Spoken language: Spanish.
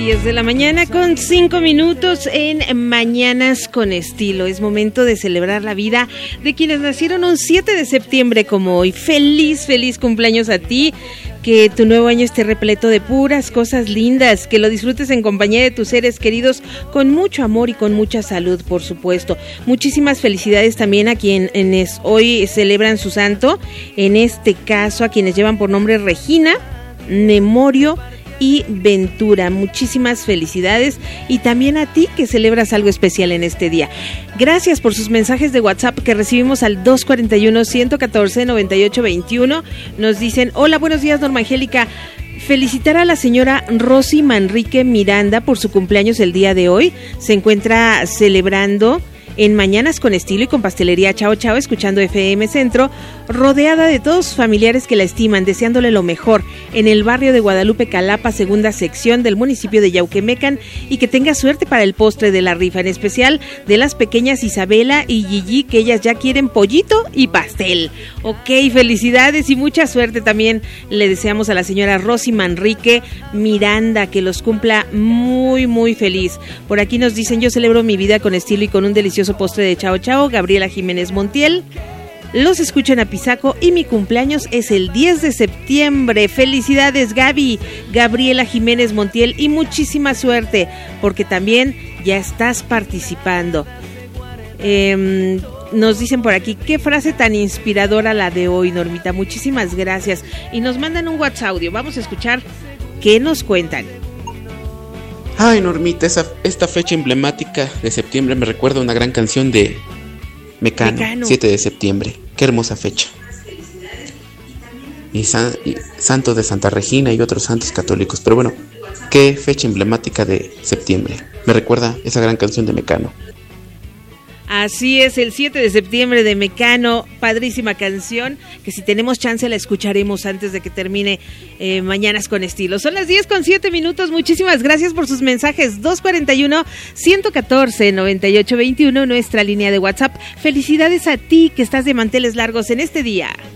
10 de la mañana con 5 minutos en Mañanas con Estilo. Es momento de celebrar la vida de quienes nacieron un 7 de septiembre como hoy. Feliz cumpleaños a ti. Que tu nuevo año esté repleto de puras cosas lindas, que lo disfrutes en compañía de tus seres queridos con mucho amor y con mucha salud, por supuesto. Muchísimas felicidades también a quienes hoy celebran su santo, en este caso a quienes llevan por nombre Regina, Nemorio y Ventura. Muchísimas felicidades, y también a ti que celebras algo especial en este día. Gracias por sus mensajes de WhatsApp que recibimos al 241-114-9821. Nos dicen: hola, buenos días, Norma Angélica. Felicitar a la señora Rosy Manrique Miranda por su cumpleaños el día de hoy. Se encuentra celebrando en Mañanas con Estilo y con Pastelería Chao Chao, escuchando FM Centro, rodeada de todos sus familiares que la estiman, deseándole lo mejor en el barrio de Guadalupe Calapa, segunda sección del municipio de Yauquemecan, y que tenga suerte para el postre de la rifa, en especial de las pequeñas Isabela y Gigi, que ellas ya quieren pollito y pastel. Ok, felicidades y mucha suerte también le deseamos a la señora Rosy Manrique Miranda, que los cumpla muy feliz. Por aquí nos dicen: yo celebro mi vida con estilo y con un delicioso postre de Chao Chao. Gabriela Jiménez Montiel. Los escucho en Apizaco y mi cumpleaños es el 10 de septiembre. Felicidades, Gaby, Gabriela Jiménez Montiel, y muchísima suerte porque también ya estás participando. Nos dicen por aquí: qué frase tan inspiradora la de hoy, Normita. Muchísimas gracias. Y nos mandan un WhatsApp audio. Vamos a escuchar qué nos cuentan. Ay, Normita, esta fecha emblemática de septiembre me recuerda una gran canción de Mecano. 7 de septiembre. Qué hermosa fecha. Y santos de Santa Regina y otros santos católicos. Pero bueno, qué fecha emblemática de septiembre. Me recuerda esa gran canción de Mecano. Así es, el 7 de septiembre de Mecano, padrísima canción, que si tenemos chance la escucharemos antes de que termine Mañanas con Estilo. Son las 10:07, muchísimas gracias por sus mensajes. 241-114-9821, nuestra línea de WhatsApp. Felicidades a ti que estás de manteles largos en este día.